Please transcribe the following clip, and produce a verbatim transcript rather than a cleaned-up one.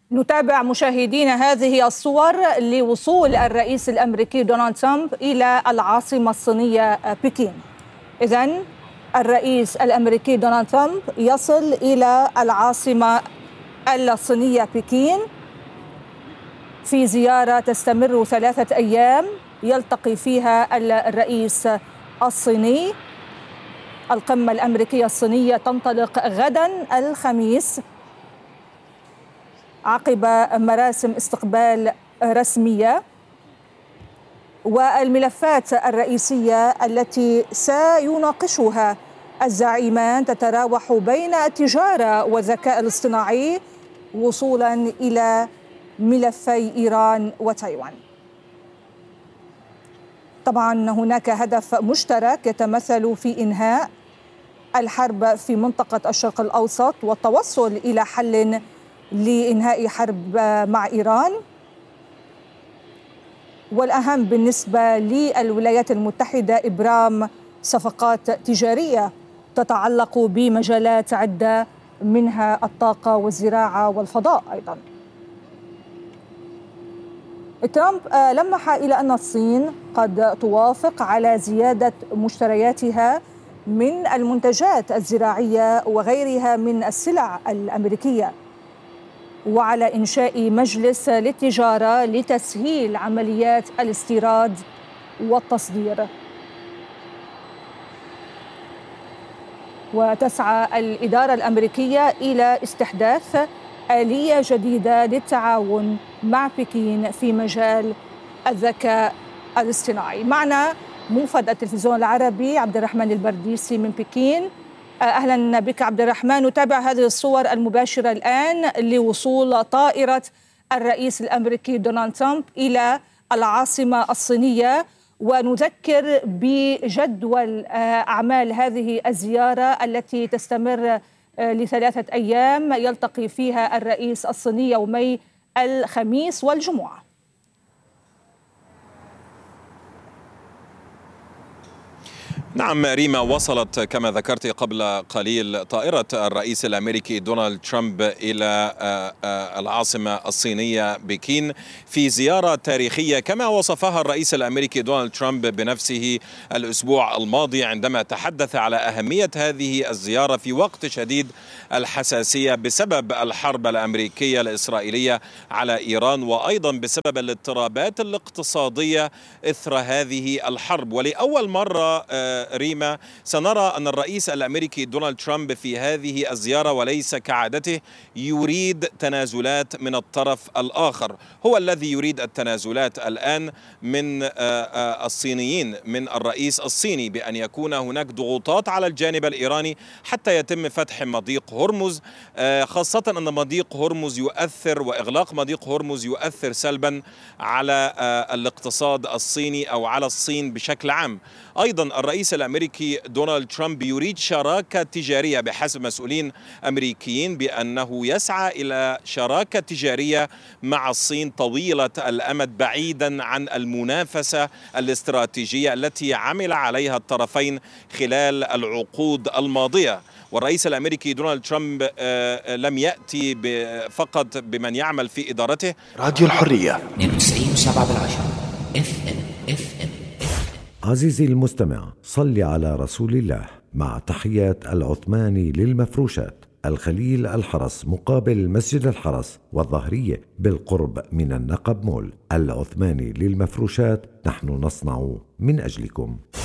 نتابع مشاهدينا هذه الصور لوصول الرئيس الأمريكي دونالد ترامب إلى العاصمة الصينية بكين. إذن الرئيس الأمريكي دونالد ترامب يصل إلى العاصمة الصينية بكين في زيارة تستمر ثلاثة أيام يلتقي فيها الرئيس الصيني. القمة الأمريكية الصينية تنطلق غدا الخميس عقب مراسم استقبال رسمية، والملفات الرئيسية التي سيناقشها الزعيمان تتراوح بين التجارة والذكاء الاصطناعي وصولا إلى ملفي إيران وتايوان. طبعا هناك هدف مشترك يتمثل في إنهاء الحرب في منطقة الشرق الأوسط والتوصل إلى حل لإنهاء حرب مع إيران، والأهم بالنسبة للولايات المتحدة إبرام صفقات تجارية تتعلق بمجالات عدة منها الطاقة والزراعة والفضاء. أيضا ترامب لمح إلى أن الصين قد توافق على زيادة مشترياتها من المنتجات الزراعية وغيرها من السلع الأمريكية، وعلى إنشاء مجلس للتجارة لتسهيل عمليات الاستيراد والتصدير. وتسعى الإدارة الأمريكية إلى استحداث آلية جديدة للتعاون مع بكين في مجال الذكاء الاصطناعي. معنا موفد التلفزيون العربي عبد الرحمن البرديسي من بكين. أهلا بك عبد الرحمن. نتابع هذه الصور المباشرة الآن لوصول طائرة الرئيس الأمريكي دونالد ترامب إلى العاصمة الصينية، ونذكر بجدول أعمال هذه الزيارة التي تستمر لثلاثة أيام يلتقي فيها الرئيس الصيني يومي الخميس والجمعة. نعم ريما، وصلت كما ذكرت قبل قليل طائرة الرئيس الأمريكي دونالد ترامب إلى العاصمة الصينية بكين في زيارة تاريخية كما وصفها الرئيس الأمريكي دونالد ترامب بنفسه الأسبوع الماضي عندما تحدث على أهمية هذه الزيارة في وقت شديد الحساسية بسبب الحرب الأمريكية الإسرائيلية على إيران، وأيضا بسبب الاضطرابات الاقتصادية إثر هذه الحرب. ولأول مرة ريما سنرى أن الرئيس الأمريكي دونالد ترامب في هذه الزيارة وليس كعادته يريد تنازلات من الطرف الآخر، هو الذي يريد التنازلات الآن من الصينيين، من الرئيس الصيني، بأن يكون هناك ضغوطات على الجانب الإيراني حتى يتم فتح مضيق هرمز، خاصة أن مضيق هرمز يؤثر وإغلاق مضيق هرمز يؤثر سلبا على الاقتصاد الصيني أو على الصين بشكل عام. أيضا الرئيس الأمريكي دونالد ترامب يريد شراكة تجارية بحسب مسؤولين أمريكيين بأنه يسعى إلى شراكة تجارية مع الصين طويلة الأمد بعيدا عن المنافسة الاستراتيجية التي عمل عليها الطرفين خلال العقود الماضية. والرئيس الأمريكي دونالد ترامب لم يأتي فقط بمن يعمل في إدارته. راديو الحرية اثنين وتسعين وسبعة بالعشرة اف ام اف ام. عزيزي المستمع، صل على رسول الله. مع تحيات العثماني للمفروشات، الخليل الحرس مقابل مسجد الحرس والظهرية بالقرب من النقب مول. العثماني للمفروشات، نحن نصنع من أجلكم.